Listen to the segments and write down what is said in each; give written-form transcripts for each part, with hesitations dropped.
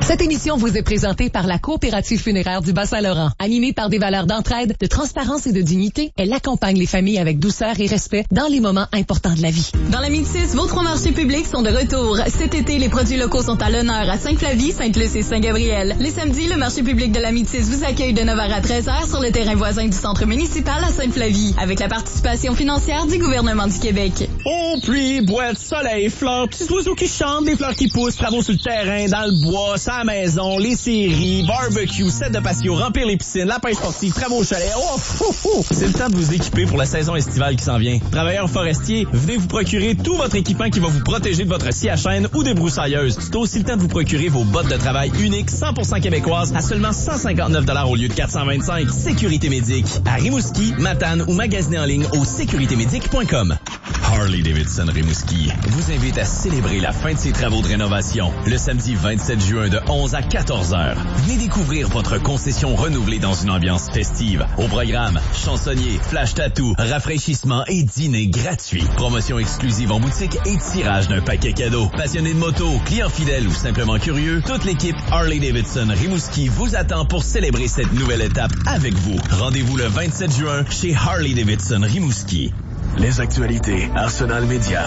Cette émission vous est présentée par la Coopérative funéraire du Bas-Saint-Laurent. Animée par des valeurs d'entraide, de transparence et de dignité, elle accompagne les familles avec douceur et respect dans les moments importants de la vie. Dans la Métis, vos 3 marchés publics sont de retour. Cet été, les produits locaux sont à l'honneur à Sainte-Flavie, Sainte-Luce et Saint-Gabriel. Les samedis, le marché public de la Métis vous accueille de 9h à 13h sur le terrain voisin du centre municipal à Sainte-Flavie, avec la participation financière du gouvernement du Québec. Oh, pluie, boîte, soleil, fleurs, petits oiseaux qui chantent, des fleurs qui poussent, travaux sur le terrain, dans le bois, à la maison, les séries, barbecue, set de patio, remplir les piscines, la pêche sportive, travaux au chalet. Oh, c'est le temps de vous équiper pour la saison estivale qui s'en vient. Travailleurs forestiers, venez vous procurer tout votre équipement qui va vous protéger de votre scie à chaîne ou des broussailleuses. C'est aussi le temps de vous procurer vos bottes de travail uniques 100% québécoises à seulement 159 $ au lieu de 425. Sécurité Médic à Rimouski, Matane ou magasinez en ligne au sécuritémédic.com. Harley-Davidson Rimouski vous invite à célébrer la fin de ses travaux de rénovation le samedi 27 juin de 11 à 14 heures. Venez découvrir votre concession renouvelée dans une ambiance festive. Au programme, chansonniers, flash tattoo, rafraîchissement et dîner gratuit. Promotion exclusive en boutique et tirage d'un paquet cadeau. Passionnés de moto, clients fidèles ou simplement curieux, toute l'équipe Harley-Davidson Rimouski vous attend pour célébrer cette nouvelle étape avec vous. Rendez-vous le 27 juin chez Harley-Davidson Rimouski. Les actualités Arsenal Média.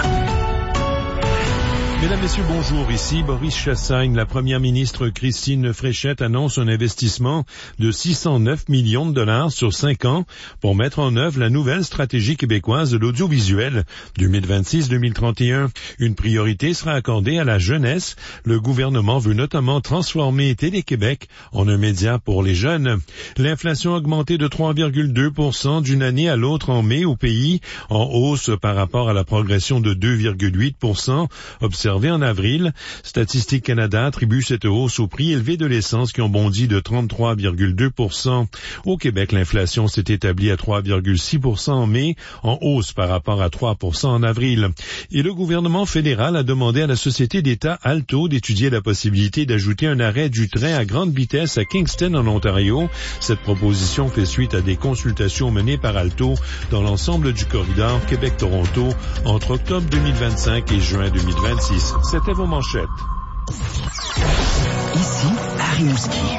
Mesdames, Messieurs, bonjour. Ici Boris Chassagne. La première ministre Christine Fréchette annonce un investissement de 609 millions de $ sur 5 ans pour mettre en œuvre la nouvelle stratégie québécoise de l'audiovisuel 2026-2031. Une priorité sera accordée à la jeunesse. Le gouvernement veut notamment transformer Télé-Québec en un média pour les jeunes. L'inflation a augmenté de 3,2% d'une année à l'autre en mai au pays, en hausse par rapport à la progression de 2,8% observée en avril. Statistique Canada attribue cette hausse au prix élevé de l'essence qui ont bondi de 33,2%. Au Québec, l'inflation s'est établie à 3,6% en mai, en hausse par rapport à 3% en avril. Et le gouvernement fédéral a demandé à la société d'État Alto d'étudier la possibilité d'ajouter un arrêt du train à grande vitesse à Kingston en Ontario. Cette proposition fait suite à des consultations menées par Alto dans l'ensemble du corridor Québec-Toronto entre octobre 2025 et juin 2026. C'était vos manchettes. Ici, à Rimouski.